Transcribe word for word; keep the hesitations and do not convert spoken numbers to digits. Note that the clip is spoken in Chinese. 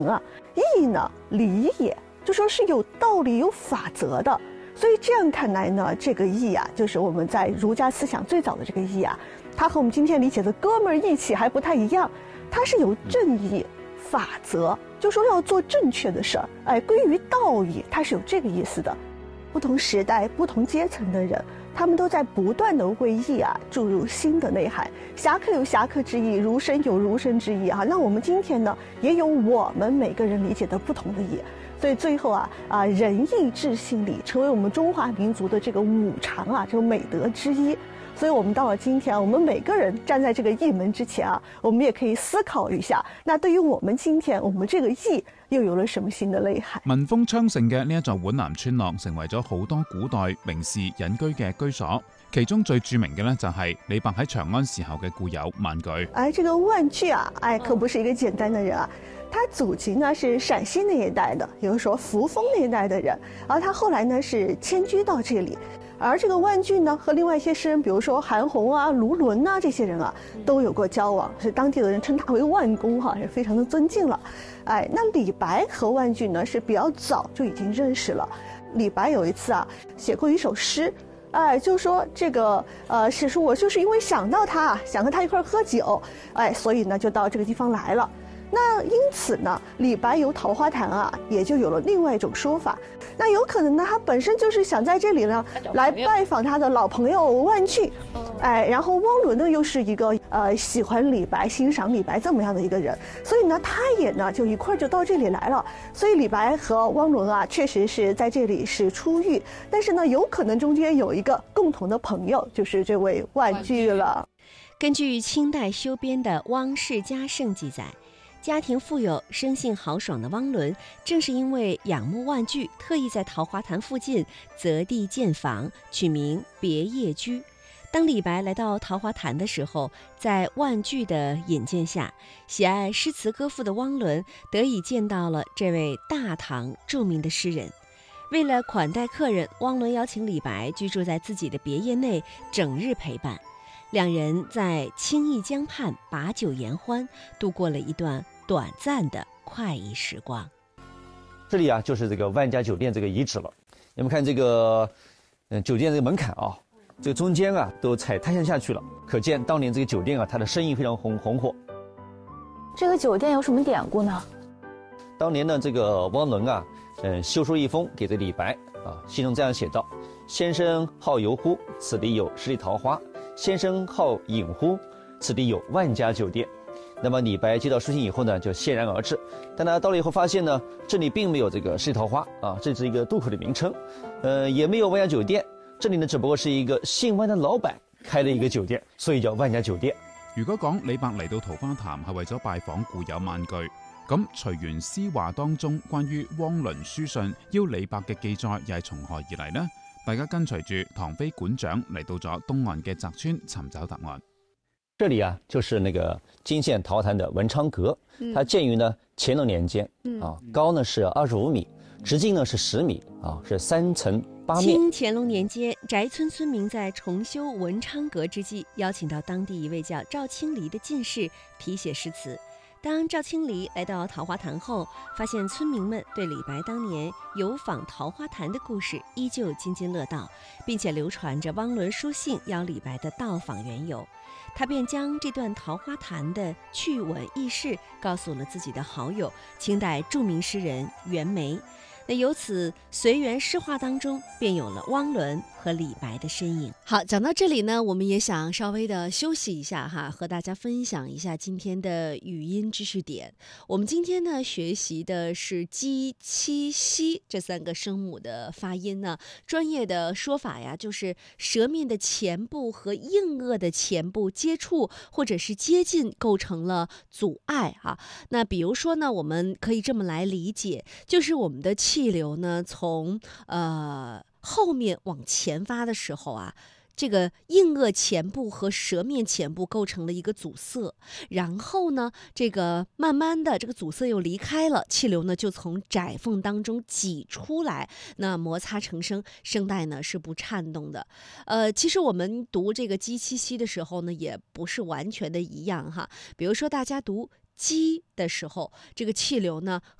啊，义呢，理也，就说是有道理、有法则的。所以这样看来呢，这个义啊，就是我们在儒家思想最早的这个义啊，它和我们今天理解的哥们儿义气还不太一样，它是有正义、法则，就说要做正确的事儿，哎，归于道义，它是有这个意思的。不同时代、不同阶层的人，他们都在不断的为义啊注入新的内涵。侠客有侠客之意，儒生有儒生之意啊。那我们今天呢，也有我们每个人理解的不同的义。所以最后啊啊，仁义智信礼成为我们中华民族的这个五常啊，这个美德之一。所以我们到了今天啊，我们每个人站在这个义门之前啊，我们也可以思考一下，那對於我們今天我們這個義又有了什麼新的內涵？ 民風昌盛嘅呢一座皖南村落，成為咗好多古代名士隱居嘅居所。其中最著名嘅呢，就係李白喺長安時候嘅故友萬句。 哎，這個萬句啊，哎，可不是一個簡單的人啊。他祖籍呢是陝西那一帶的，也就是說扶風那一帶的人，而他後來呢是遷居到這裡。而這個萬句呢，和另外一些詩人，比如說韓紅啊、盧綸啊這些人啊，都有過交往，是當地的人稱他為萬公哈，是非常的尊敬了。哎，那李白和萬句呢是比較早就已經認識了。李白有一次啊，寫過一首詩，哎，就說這個呃，是說我就是因為想到他，想和他一塊喝酒，哎，所以呢就到這個地方來了。那因此呢，李白遊桃花潭啊，也就有了另外一種說法。那有可能呢，他本身就是想在這裡呢，來拜訪他的老朋友萬句，哎，然後汪倫呢又是一個呃喜歡李白、欣賞李白這麼樣的一個人，所以呢，他也呢就一塊就到這裡來了。所以李白和汪倫啊，確實是在這裡是初遇，但是呢，有可能中間有一個共同的朋友，就是這位萬句了。 根據清代修編的《汪氏家聖》記載，家庭富有、生性豪爽的汪倫，正是因為仰慕萬句，特意在桃花潭附近擇地建房，取名別業居。當李白來到桃花潭的時候，在萬句的引薦下，喜愛詩詞歌賦的汪倫得以見到了這位大唐著名的詩人。為了款待客人，汪倫邀請李白居住在自己的別業內，整日陪伴。兩人在清義江畔把酒言歡，度過了一段短暫的快意時光。 這裡啊，就是這個萬家酒店這個遺址了。你們看這個，嗯，酒店這個門檻啊，這個中間啊都踩苔蘚下去了，可見當年這個酒店啊，它的生意非常紅紅火。 這個酒店有什麼典故呢？ 當年呢，這個汪倫啊，嗯，修書一封給這李白啊，信中這樣寫道：先生好遊乎？此地有十里桃花。先生好飲乎？此地有萬家酒店。那麼李白接到書信以後呢，就欣然而至。但他到了以後發現呢，這裡並沒有這個十里桃花啊，這是一個渡口的名稱，呃，也沒有萬家酒店。這裡呢，只不過是一個姓萬的老闆開了一個酒店，所以叫萬家酒店。 如果講李白嚟到桃花潭係為咗拜訪故友萬句，咁隨園詩話當中關於汪倫書信邀李白嘅記載又係從何而嚟呢？大家跟隨住唐飛館長嚟到咗東岸嘅澤村尋找答案。 這裡啊，就是那個涇縣桃潭的文昌閣，它建於呢乾隆年間，啊，高呢是二十五米，直徑呢是十米，啊，是三層八面。 清乾隆年間，翟村村民在重修文昌閣之際，邀請到當地一位叫趙青離的進士題寫詩詞。當趙青離來到桃花潭後，發現村民們對李白當年遊訪桃花潭的故事依舊津津樂道，並且流傳着汪倫書信邀李白的到訪緣由。他便將這段桃花潭的趣聞軼事告訴了自己的好友，清代著名詩人袁枚。那由此隨園詩話當中便有了汪倫和李白的身影。 好，講到這裡呢，我們也想稍微的休息一下哈，和大家分享一下今天的語音知識點。我們今天呢學習的是雞、七、西這三個聲母的發音呢，專業的說法呀，就是舌面的前部和硬腭的前部接觸或者是接近，構成了阻礙啊。那比如說呢，我們可以這麼來理解，就是我們的氣流呢，從呃後面往前發的時候啊，這個硬腭前部和舌面前部構成了一個阻塞，然後呢，這個慢慢的這個阻塞又離開了，氣流呢就從窄縫當中擠出來，那摩擦成聲，聲帶呢是不顫動的。呃，其實我們讀這個雞七西的時候呢，也不是完全的一樣哈。比如說大家讀积的时候，这个气流呢